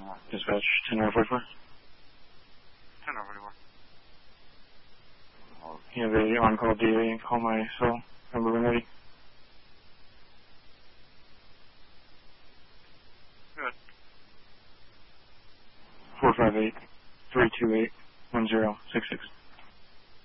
Dispatch 10-44. 10-44. You have a on-call DA, call my cell, number when ready. Good. 458-328-1066.